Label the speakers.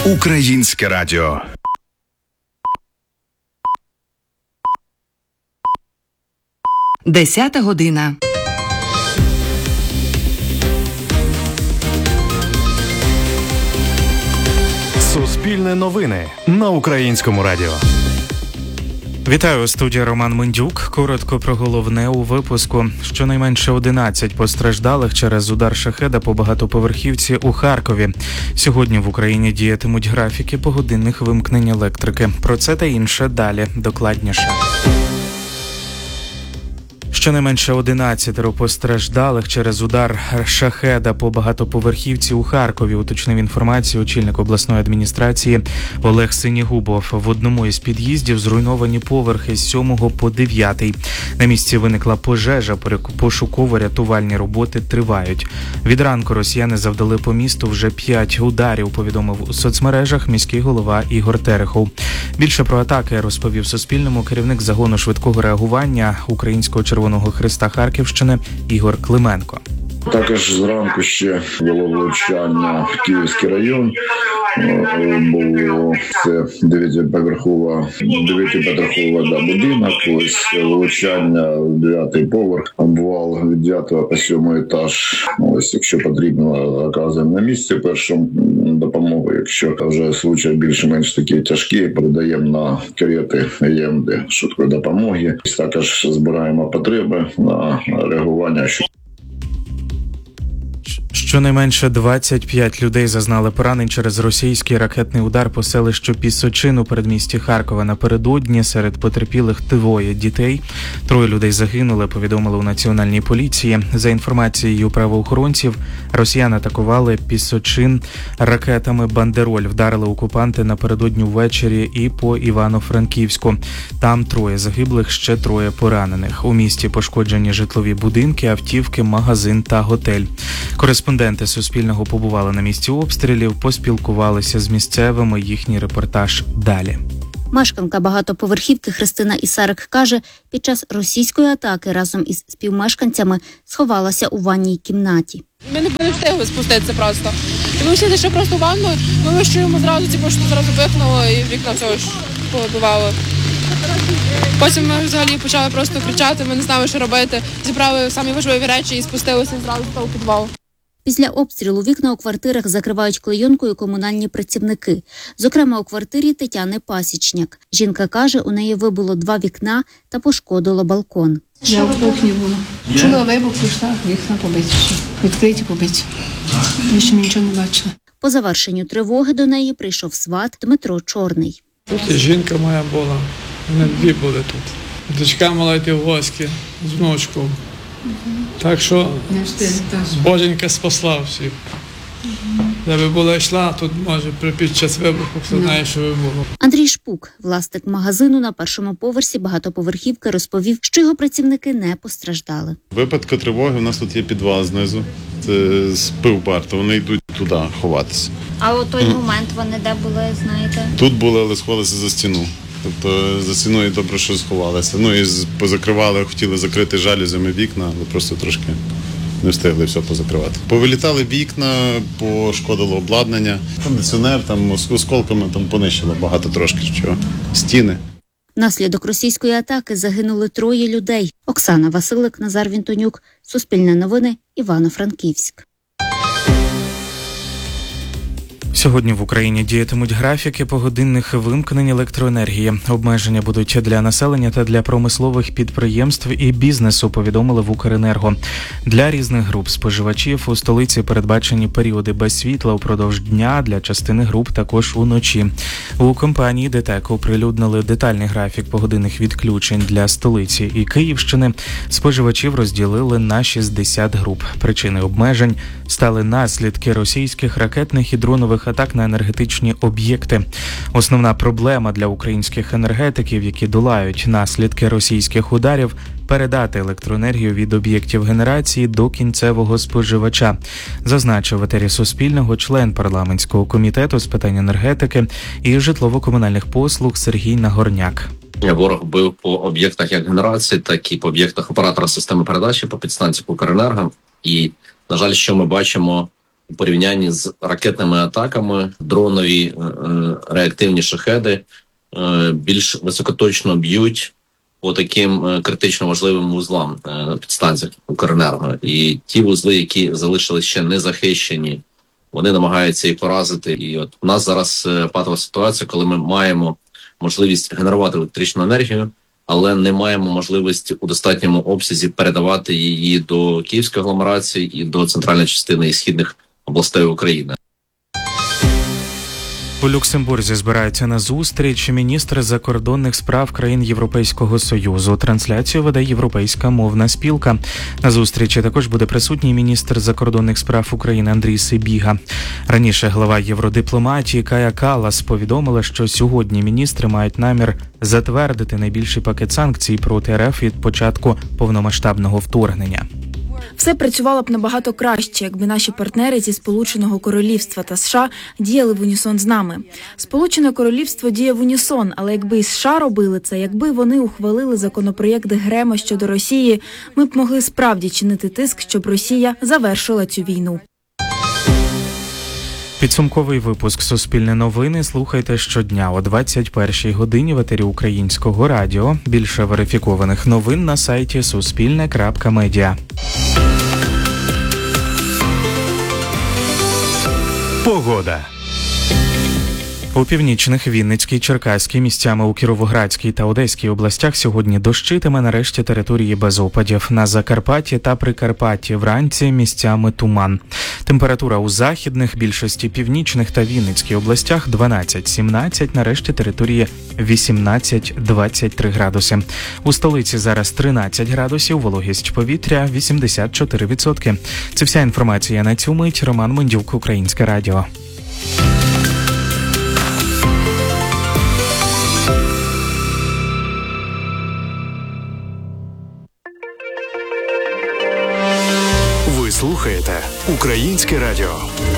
Speaker 1: Українське радіо.
Speaker 2: Десята година.
Speaker 3: Суспільне новини на Українському радіо.
Speaker 4: Вітаю, студія Роман Мендюк. Коротко про головне у випуску. Щонайменше 11 постраждалих через удар шахеда по багатоповерхівці у Харкові. Сьогодні в Україні діятимуть графіки погодинних вимкнень електрики. Про це та інше далі, докладніше. Щонайменше 11 постраждалих через удар шахеда по багатоповерхівці у Харкові, уточнив інформацію очільник обласної адміністрації Олег Синігубов. В одному із під'їздів зруйновані поверхи з 7 по 9. На місці виникла пожежа, пошуково-рятувальні роботи тривають. Від ранку росіяни завдали по місту вже 5 ударів, повідомив у соцмережах міський голова Ігор Терехов. Більше про атаки розповів Суспільному керівник загону швидкого реагування Українського Червоного Хреста Харківщини Ігор Клименко.
Speaker 5: Також зранку ще було влучання в Київський район. Було це 9-поверхова будинок. Ось влучання в 9-й поверх, обвал від 9 по 7 етаж. Ось, якщо потрібно, оказуємо на місці першу допомогу. Якщо вже случаї більш-менш такі тяжкі, передаємо на карети ЄМД швидкої допомоги. Також збираємо потреби на реагування.
Speaker 4: Щонайменше 25 людей зазнали поранень через російський ракетний удар по селищу Пісочин у передмісті Харкова. Напередодні серед потерпілих 2 дітей. 3 людей загинули, повідомили у Національній поліції. За інформацією правоохоронців, росіяни атакували Пісочин ракетами «Бандероль». Вдарили окупанти напередодні ввечері і по Івано-Франківську. Там 3 загиблих, ще 3 поранених. У місті пошкоджені житлові будинки, автівки, магазин та готель. Кореспонденти Суспільного побували на місці обстрілів, поспілкувалися з місцевими. Їхній репортаж далі.
Speaker 6: Мешканка багатоповерхівки Христина Ісарик каже, під час російської атаки разом із співмешканцями сховалася у ванній кімнаті.
Speaker 7: Ми не встигли спуститися просто. І ми всі зайшли просто в ванну, ми вищуємо зразу, що зразу вихнуло і вікна все ж повибивало. Потім ми взагалі почали просто кричати, ми не знали, що робити. Зібрали самі важливі речі і спустилися зразу в підвал.
Speaker 6: Після обстрілу вікна у квартирах закривають клейонкою комунальні працівники. Зокрема, у квартирі Тетяни Пасічняк. Жінка каже, у неї вибило 2 вікна та пошкодило балкон.
Speaker 8: Я в кухні була. Чула вибух, пішла, вікна побиті. Відкриті побиті. Я ще нічого не бачила.
Speaker 6: По завершенню тривоги до неї прийшов сват Дмитро Чорний.
Speaker 9: Тут і жінка моя була, вони 2 були тут. Дочка мала йти в гості з внучкою. Так що Боженька спасла всіх. Де би була йшла, тут може під час вибуху, хто знає, що би було.
Speaker 6: Андрій Шпук, власник магазину на першому поверсі багатоповерхівки, розповів, що його працівники не постраждали.
Speaker 10: В випадку тривоги у нас тут є підвал знизу, це з пивбар, то вони йдуть туди ховатися.
Speaker 6: А у той момент вони де були, знаєте?
Speaker 10: Тут були, але сховалися за стіну. Тобто за стіною добре, що сховалися. Ну і позакривали, хотіли закрити жалюзями вікна, але просто трошки не встигли все позакривати. Повилітали вікна, пошкодило обладнання, кондиціонер, там осколками там понищило багато трошки чого. Стіни.
Speaker 6: Внаслідок російської атаки загинули 3 людей. Оксана Василик, Назар Вінтонюк, Суспільне новини, Івано-Франківськ.
Speaker 4: Сьогодні в Україні діятимуть графіки погодинних вимкнень електроенергії. Обмеження будуть для населення та для промислових підприємств і бізнесу, повідомили в Укренерго. Для різних груп споживачів у столиці передбачені періоди без світла упродовж дня, для частини груп також уночі. У компанії ДТЕК оприлюднили детальний графік погодинних відключень для столиці і Київщини. Споживачів розділили на 60 груп. Причини обмежень стали наслідки російських ракетних і дронових атак на енергетичні об'єкти. Основна проблема для українських енергетиків, які долають наслідки російських ударів, передати електроенергію від об'єктів генерації до кінцевого споживача, зазначив в етері Суспільного член парламентського комітету з питань енергетики і житлово-комунальних послуг Сергій Нагорняк.
Speaker 11: Ворог бив по об'єктах як генерації, так і по об'єктах оператора системи передачі, по підстанції по Укренерго. І, на жаль, що ми бачимо у порівнянні з ракетними атаками, дронові реактивні шахеди більш високоточно б'ють по таким критично важливим вузлам підстанціях Укренерго. І ті вузли, які залишились ще не захищені, вони намагаються їх поразити. І от у нас зараз патова ситуація, коли ми маємо можливість генерувати електричну енергію, але не маємо можливості у достатньому обсязі передавати її до Київської агломерації і до центральної частини і східних областей України.
Speaker 4: У Люксембурзі збираються на зустріч міністри закордонних справ країн Європейського Союзу. Трансляцію веде Європейська мовна спілка. На зустрічі також буде присутній міністр закордонних справ України Андрій Сибіга. Раніше глава євродипломатії Кая Каллас повідомила, що сьогодні міністри мають намір затвердити найбільший пакет санкцій проти РФ від початку повномасштабного вторгнення.
Speaker 1: Все працювало б набагато краще, якби наші партнери зі Сполученого Королівства та США діяли в унісон з нами. Сполучене Королівство діє в унісон, але якби і США робили це, якби вони ухвалили законопроєкт Грема щодо Росії, ми б могли справді чинити тиск, щоб Росія завершила цю війну.
Speaker 4: Підсумковий випуск «Суспільне новини» слухайте щодня о 21-й годині в етері Українського радіо. Більше верифікованих новин на сайті suspilne.media.
Speaker 3: Погода.
Speaker 4: У північних, Вінницькій, Черкаській, місцями у Кіровоградській та Одеській областях сьогодні дощитиме, на решті території без опадів. На Закарпатті та Прикарпатті вранці місцями туман. Температура у західних, більшості північних та Вінницькій областях 12-17, на решті території 18-23 градуси. У столиці зараз 13 градусів, вологість повітря 84%. Це вся інформація на цю мить. Роман Мондюк, Українське радіо.
Speaker 3: Ви слухаєте Українське радіо.